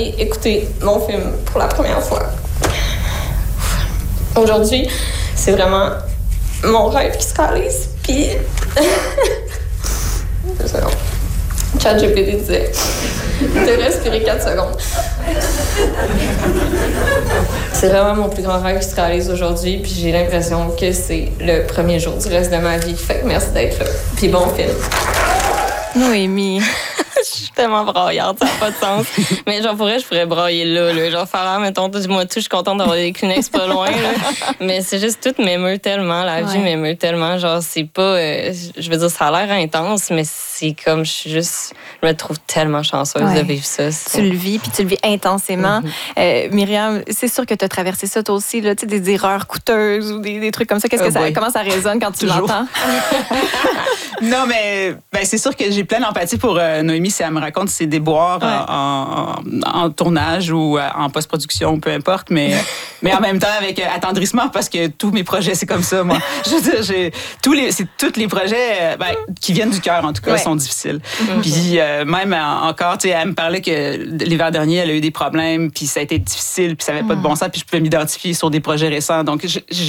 allez écouter mon film pour la première fois. Aujourd'hui, c'est vraiment mon rêve qui se réalise. Puis, ChatGPT disait de respirer 4 secondes. C'est vraiment mon plus grand rêve qui se réalise aujourd'hui. Puis j'ai l'impression que c'est le premier jour du reste de ma vie. Fait que merci d'être là. Puis bon film. Noémie. Je suis tellement braillarde, ça n'a pas de sens. Mais genre, pour vrai, je pourrais brailler là. Genre, faire, mettons, moi, tout, je suis contente d'avoir des Kleenex pas loin. Là. Mais c'est juste, tout m'émeut tellement. La vie m'émeut tellement. Genre, c'est pas... je veux dire, ça a l'air intense, mais c'est comme, je me trouve tellement chanceuse de vivre ça. Tu le vis, puis tu le vis intensément. Myriam, c'est sûr que tu as traversé ça, toi aussi, là, des erreurs coûteuses ou des trucs comme ça. Comment ça résonne quand tu l'entends? Non, mais c'est sûr que j'ai plein d'empathie pour Noémie si elle me raconte ses déboires en tournage ou en post-production, peu importe, mais en même temps avec attendrissement parce que tous mes projets, c'est comme ça, moi. Je veux dire, tous les projets qui viennent du cœur, en tout cas, sont difficiles. Puis même encore, tu sais, elle me parlait que l'hiver dernier, elle a eu des problèmes, puis ça a été difficile, puis ça n'avait pas de bon sens, puis je pouvais m'identifier sur des projets récents. Donc,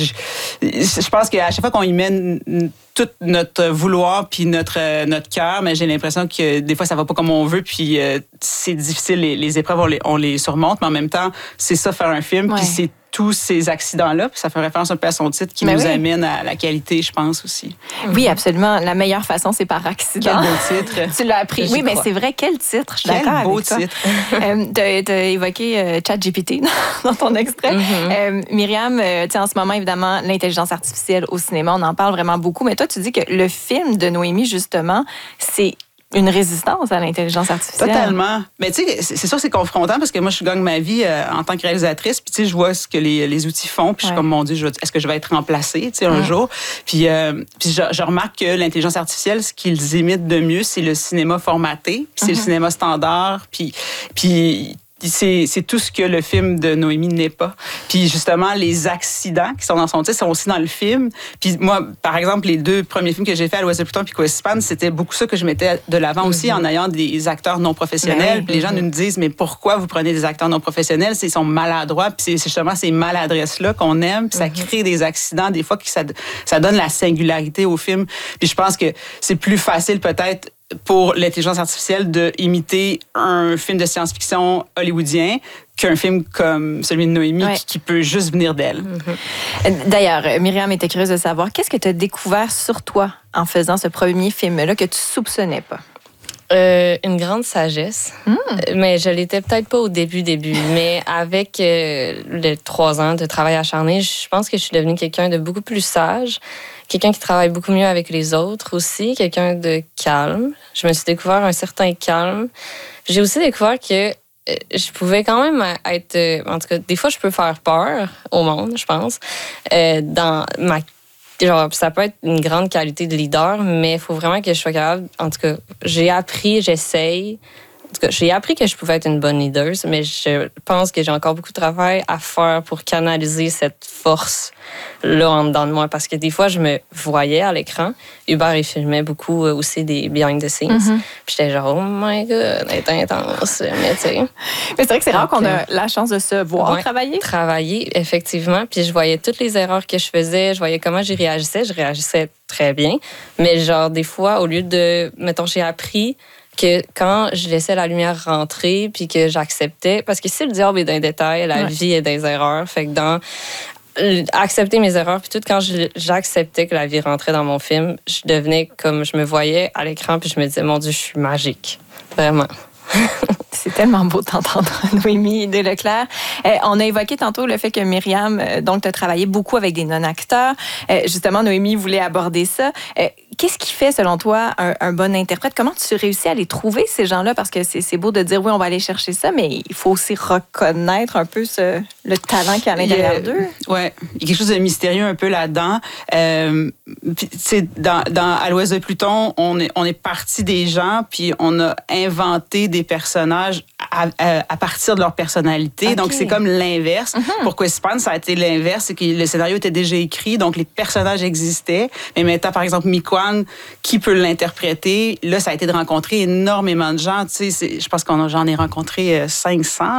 je pense qu'à chaque fois qu'on y mène tout notre vouloir puis notre cœur, mais j'ai l'impression que des fois ça va pas comme on veut, puis c'est difficile, les épreuves on les surmonte, mais en même temps c'est ça faire un film, puis c'est tous ces accidents-là, puis ça fait référence un peu à son titre qui nous amène à la qualité, je pense aussi. Oui, absolument. La meilleure façon, c'est par accident. Quel beau titre. Tu l'as appris. Oui, mais c'est vrai, quel titre. Je suis d'accord avec toi. Quel beau titre. Tu as évoqué ChatGPT dans ton extrait. Myriam, en ce moment, évidemment, l'intelligence artificielle au cinéma, on en parle vraiment beaucoup, mais toi, tu dis que le film de Noémie, justement, c'est une résistance à l'intelligence artificielle. Totalement. Mais tu sais, c'est sûr que c'est confrontant parce que moi, je gagne ma vie en tant que réalisatrice. Puis tu sais, je vois ce que les outils font. Puis je suis comme, mon Dieu, est-ce que je vais être remplacée, tu sais, un jour? Puis je remarque que l'intelligence artificielle, ce qu'ils imitent de mieux, c'est le cinéma formaté. Puis c'est le cinéma standard. Puis c'est tout ce que le film de Noémie n'est pas. Puis justement, les accidents qui sont dans son titre sont aussi dans le film. Puis moi, par exemple, les 2 premiers films que j'ai faits, À l'Ouest de Pluton puis Quispan, c'était beaucoup ça que je mettais de l'avant aussi en ayant des acteurs non professionnels. Puis les gens nous disent, mais pourquoi vous prenez des acteurs non professionnels? Ils sont maladroits. Puis c'est justement ces maladresses-là qu'on aime. Puis ça crée des accidents, des fois, que ça donne la singularité au film. Puis je pense que c'est plus facile peut-être pour l'intelligence artificielle de imiter un film de science-fiction hollywoodien qu'un film comme celui de Noémie qui peut juste venir d'elle. D'ailleurs, Myriam était curieuse de savoir, qu'est-ce que tu as découvert sur toi en faisant ce premier film-là que tu soupçonnais pas? Une grande sagesse, mais je l'étais peut-être pas au début, mais avec les 3 ans de travail acharné, je pense que je suis devenue quelqu'un de beaucoup plus sage, quelqu'un qui travaille beaucoup mieux avec les autres aussi, quelqu'un de calme. Je me suis découvert un certain calme. J'ai aussi découvert que je pouvais quand même être... En tout cas, des fois, je peux faire peur au monde, je pense, dans ma... Genre, ça peut être une grande qualité de leader, mais il faut vraiment que je sois capable... En tout cas, j'ai appris, j'essaye... En tout cas, j'ai appris que je pouvais être une bonne leader, mais je pense que j'ai encore beaucoup de travail à faire pour canaliser cette force-là en dedans de moi. Parce que des fois, je me voyais à l'écran. Hubert, il filmait beaucoup aussi des behind the scenes. Puis j'étais genre, oh my God, c'est intense. Mais tu sais. Mais c'est vrai que c'est rare qu'on a la chance de se voir travailler. Travailler, effectivement. Puis je voyais toutes les erreurs que je faisais. Je voyais comment j'y réagissais. Je réagissais très bien. Mais genre, des fois, au lieu de... Mettons, j'ai appris que quand je laissais la lumière rentrer puis que j'acceptais, parce que si le diable est dans les détails, la vie est dans les erreurs, fait que dans accepter mes erreurs puis tout, quand j'acceptais que la vie rentrait dans mon film, je devenais comme je me voyais à l'écran puis je me disais, mon Dieu, je suis magique, vraiment. C'est tellement beau de t'entendre, Noémie Deleclerc. On a évoqué tantôt le fait que Myriam, donc, tu as travaillé beaucoup avec des non-acteurs. Justement, Noémie voulait aborder ça. Qu'est-ce qui fait, selon toi, un bon interprète? Comment tu réussis à les trouver, ces gens-là? Parce que c'est beau de dire, oui, on va aller chercher ça, mais il faut aussi reconnaître un peu le talent qu'il y a à l'intérieur d'eux. Oui, il y a quelque chose de mystérieux un peu là-dedans. Dans À l'Ouest de Pluton, on est parti des gens, puis on a inventé des personnages à partir de leur personnalité. Okay. Donc, c'est comme l'inverse. Pour Quispan, ça a été l'inverse. C'est que le scénario était déjà écrit, donc les personnages existaient. Mais maintenant, par exemple, Miquan, qui peut l'interpréter? Là, ça a été de rencontrer énormément de gens. Tu sais, je pense j'en ai rencontré 500.